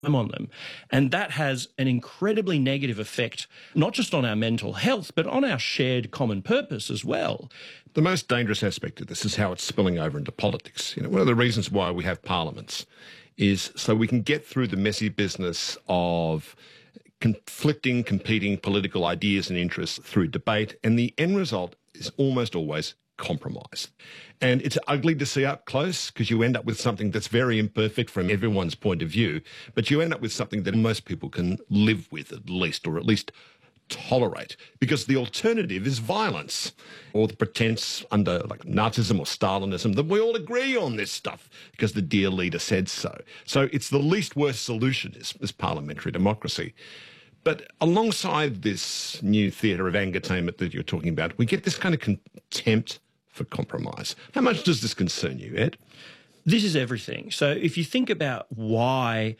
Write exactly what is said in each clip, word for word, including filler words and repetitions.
on them. And that has an incredibly negative effect, not just on our mental health, but on our shared common purpose as well. The most dangerous aspect of this is how it's spilling over into politics. You know, one of the reasons why we have parliaments is so we can get through the messy business of conflicting, competing political ideas and interests through debate, and the end result is almost always compromise. And it's ugly to see up close because you end up with something that's very imperfect from everyone's point of view, but you end up with something that most people can live with at least, or at least tolerate, because the alternative is violence or the pretense under like Nazism or Stalinism that we all agree on this stuff because the dear leader said so. So it's the least worst solution is, is parliamentary democracy. But alongside this new theatre of angertainment that you're talking about, we get this kind of contempt for compromise. How much does this concern you, Ed? This is everything. So if you think about why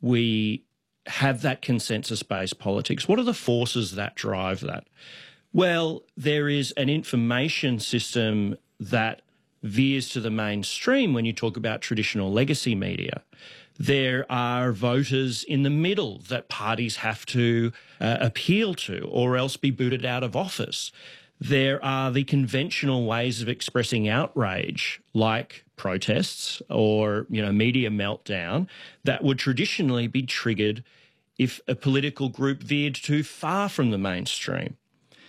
we have that consensus-based politics, what are the forces that drive that? Well, there is an information system that veers to the mainstream when you talk about traditional legacy media. There are voters in the middle that parties have to uh, appeal to or else be booted out of office. There are the conventional ways of expressing outrage, like protests or, you know, media meltdown, that would traditionally be triggered if a political group veered too far from the mainstream.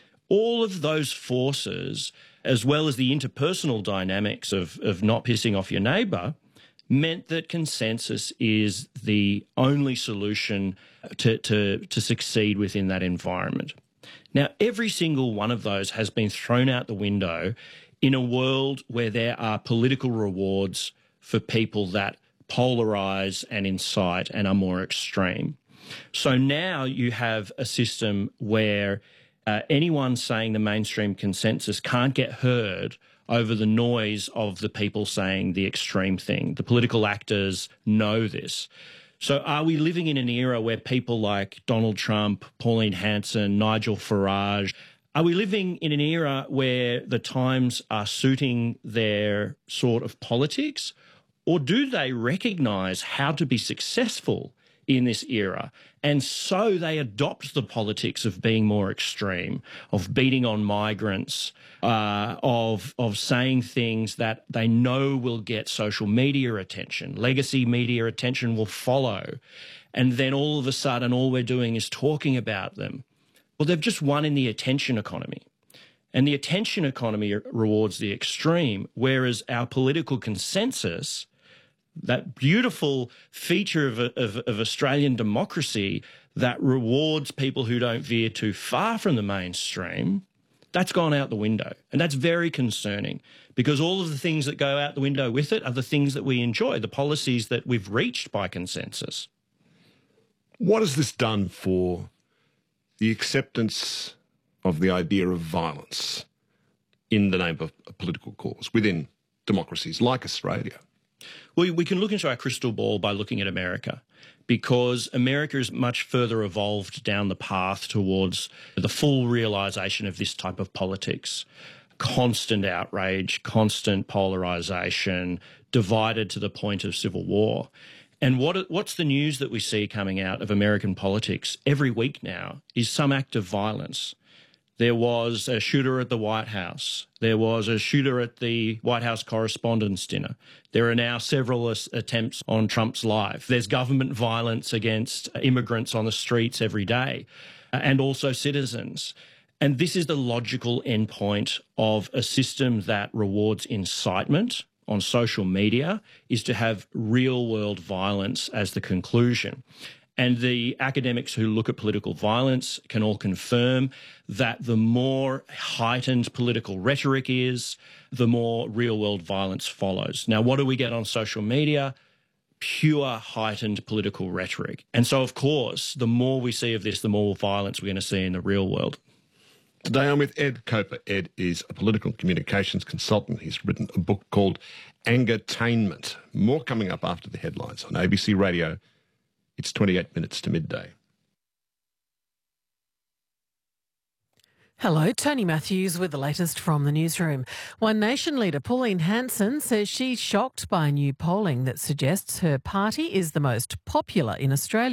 All of those forces, as well as the interpersonal dynamics of, of not pissing off your neighbour, meant that consensus is the only solution to, to, to succeed within that environment. Now, every single one of those has been thrown out the window in a world where there are political rewards for people that polarise and incite and are more extreme. So now you have a system where uh, anyone saying the mainstream consensus can't get heard over the noise of the people saying the extreme thing. The political actors know this. So are we living in an era where people like Donald Trump, Pauline Hanson, Nigel Farage, are we living in an era where the times are suiting their sort of politics? Or do they recognise how to be successful in this era? And so they adopt the politics of being more extreme, of beating on migrants, uh, of, of saying things that they know will get social media attention, legacy media attention will follow. And then all of a sudden, all we're doing is talking about them. Well, they've just won in the attention economy. And the attention economy rewards the extreme, whereas our political consensus, that beautiful feature of, of, of Australian democracy that rewards people who don't veer too far from the mainstream, that's gone out the window. And that's very concerning because all of the things that go out the window with it are the things that we enjoy, the policies that we've reached by consensus. What has this done for the acceptance of the idea of violence in the name of a political cause within democracies like Australia? Well, we can look into our crystal ball by looking at America, because America is much further evolved down the path towards the full realisation of this type of politics. Constant outrage, constant polarisation, divided to the point of civil war. And what what's the news that we see coming out of American politics every week now is some act of violence. There was a shooter at the White House. There was a shooter at the White House Correspondents' Dinner. There are now several attempts on Trump's life. There's government violence against immigrants on the streets every day, and also citizens. And this is the logical endpoint of a system that rewards incitement on social media, is to have real-world violence as the conclusion. And the academics who look at political violence can all confirm that the more heightened political rhetoric is, the more real-world violence follows. Now, what do we get on social media? Pure heightened political rhetoric. And so, of course, the more we see of this, the more violence we're going to see in the real world. Today I'm with Ed Koper. Ed is a political communications consultant. He's written a book called Angertainment. More coming up after the headlines on A B C Radio. It's twenty-eight minutes to midday. Hello, Tony Matthews with the latest from the newsroom. One Nation leader Pauline Hanson says she's shocked by new polling that suggests her party is the most popular in Australia.